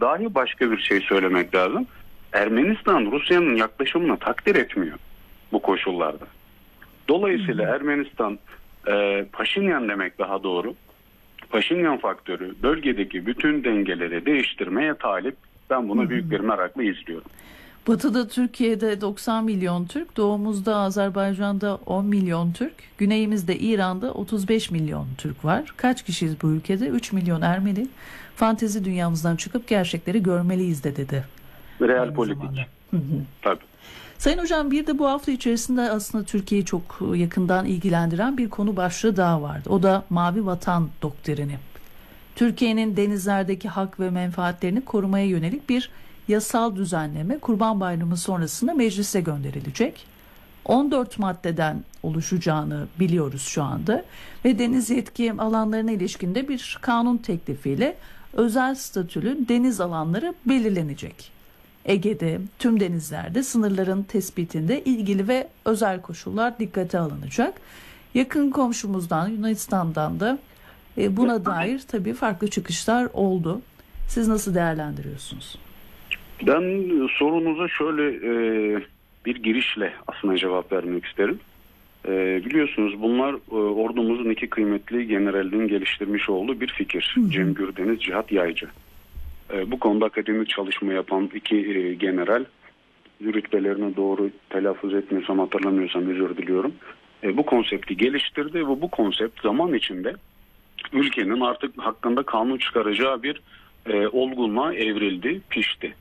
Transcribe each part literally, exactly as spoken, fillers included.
dahi başka bir şey söylemek lazım. Ermenistan Rusya'nın yaklaşımını takdir etmiyor bu koşullarda. Dolayısıyla hmm. Ermenistan e, Paşinyan demek daha doğru. Paşinyan faktörü bölgedeki bütün dengeleri değiştirmeye talip. Ben bunu hmm. büyük bir merakla izliyorum. Batı'da Türkiye'de doksan milyon Türk, doğumuzda Azerbaycan'da on milyon Türk, güneyimizde İran'da otuz beş milyon Türk var. Kaç kişiyiz bu ülkede? üç milyon Ermeni. Fantezi dünyamızdan çıkıp gerçekleri görmeliyiz de dedi. Real politik. Tabii. Sayın Hocam, bir de bu hafta içerisinde aslında Türkiye'yi çok yakından ilgilendiren bir konu başlığı daha vardı. O da Mavi Vatan doktrini. Türkiye'nin denizlerdeki hak ve menfaatlerini korumaya yönelik bir yasal düzenleme Kurban Bayramı sonrasında meclise gönderilecek. on dört maddeden oluşacağını biliyoruz şu anda ve deniz yetki alanlarına ilişkinde bir kanun teklifiyle özel statülü deniz alanları belirlenecek. Ege'de, tüm denizlerde sınırların tespitinde ilgili ve özel koşullar dikkate alınacak. Yakın komşumuzdan, Yunanistan'dan da buna dair tabii farklı çıkışlar oldu. Siz nasıl değerlendiriyorsunuz? Ben sorunuza şöyle e, bir girişle aslında cevap vermek isterim. E, biliyorsunuz bunlar e, ordumuzun iki kıymetli generalinin geliştirmiş olduğu bir fikir. Hı hı. Cem Gürdeniz, Cihat Yaycı. E, bu konuda akademik çalışma yapan iki e, general, rütbelerini doğru telaffuz etmiyorsam, hatırlamıyorsam özür diliyorum. E, bu konsepti geliştirdi ve bu konsept zaman içinde ülkenin artık hakkında kanun çıkaracağı bir e, olgunluğa evrildi, pişti.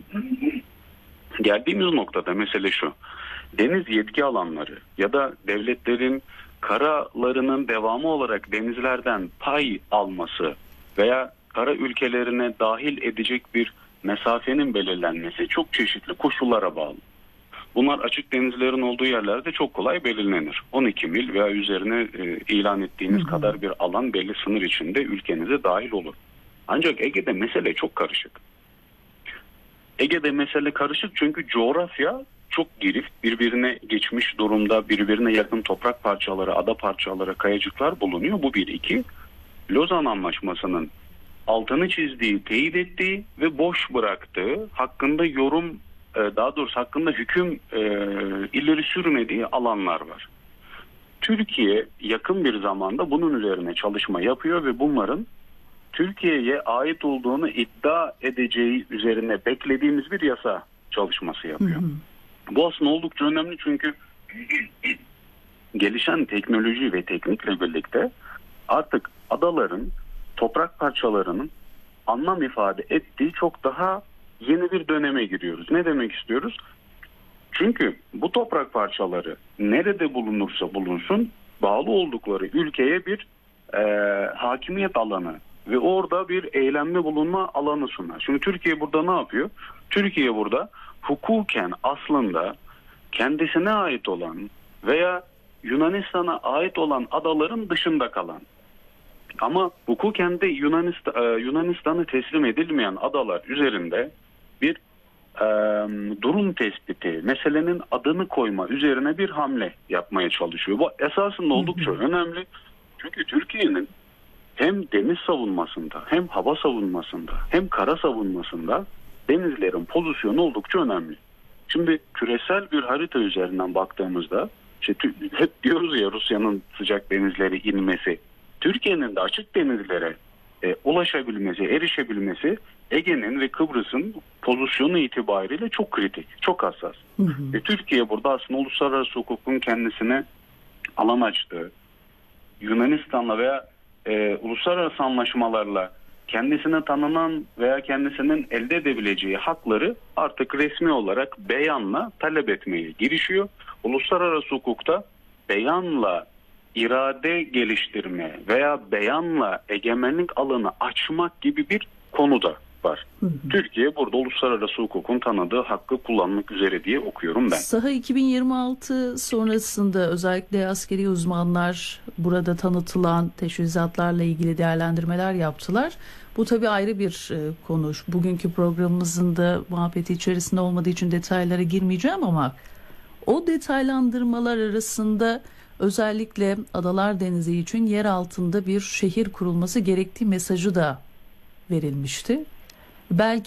Geldiğimiz noktada mesele şu: deniz yetki alanları ya da devletlerin karalarının devamı olarak denizlerden pay alması veya kara ülkelerine dahil edecek bir mesafenin belirlenmesi çok çeşitli koşullara bağlı. Bunlar açık denizlerin olduğu yerlerde çok kolay belirlenir. on iki mil veya üzerine e, ilan ettiğiniz hı hı. kadar bir alan belli sınır içinde ülkenize dahil olur. Ancak Ege'de mesele çok karışık. Ege'de mesele karışık çünkü coğrafya çok girift, birbirine geçmiş durumda, birbirine yakın toprak parçaları, ada parçaları, kayacıklar bulunuyor. Bu bir. iki. Lozan Anlaşması'nın altını çizdiği, teyit ettiği ve boş bıraktığı, hakkında yorum, daha doğrusu hakkında hüküm e, ileri sürmediği alanlar var. Türkiye yakın bir zamanda bunun üzerine çalışma yapıyor ve bunların Türkiye'ye ait olduğunu iddia edeceği üzerine beklediğimiz bir yasa çalışması yapıyor. Hı hı. Bu aslında oldukça önemli çünkü gelişen teknoloji ve teknikle birlikte artık adaların, toprak parçalarının anlam ifade ettiği çok daha yeni bir döneme giriyoruz. Ne demek istiyoruz? Çünkü bu toprak parçaları nerede bulunursa bulunsun bağlı oldukları ülkeye bir e, hakimiyet alanı ve orada bir eylemde bulunma alanı sunar. Şimdi Türkiye burada ne yapıyor? Türkiye burada hukuken aslında kendisine ait olan veya Yunanistan'a ait olan adaların dışında kalan ama hukuken de Yunanistan, Yunanistan'a teslim edilmeyen adalar üzerinde bir e, durum tespiti, meselenin adını koyma üzerine bir hamle yapmaya çalışıyor. Bu esasında oldukça önemli. Çünkü Türkiye'nin hem deniz savunmasında, hem hava savunmasında, hem kara savunmasında denizlerin pozisyonu oldukça önemli. Şimdi küresel bir harita üzerinden baktığımızda işte, hep diyoruz ya Rusya'nın sıcak denizlere inmesi, Türkiye'nin de açık denizlere e, ulaşabilmesi, erişebilmesi Ege'nin ve Kıbrıs'ın pozisyonu itibariyle çok kritik, çok hassas. Hı hı. Ve Türkiye burada aslında uluslararası hukukun kendisine alan açtığı, Yunanistan'la veya e, uluslararası anlaşmalarla kendisine tanınan veya kendisinin elde edebileceği hakları artık resmi olarak beyanla talep etmeye girişiyor. Uluslararası hukukta beyanla irade geliştirme veya beyanla egemenlik alanı açmak gibi bir konu da var. Hı hı. Türkiye burada uluslararası hukukun tanıdığı hakkı kullanmak üzere diye okuyorum ben. Saha iki bin yirmi altı sonrasında özellikle askeri uzmanlar burada tanıtılan teşhisatlarla ilgili değerlendirmeler yaptılar. Bu tabii ayrı bir konu. Bugünkü programımızın da muhabbeti içerisinde olmadığı için detaylara girmeyeceğim ama o detaylandırmalar arasında özellikle Adalar Denizi için yer altında bir şehir kurulması gerektiği mesajı da verilmişti. Belki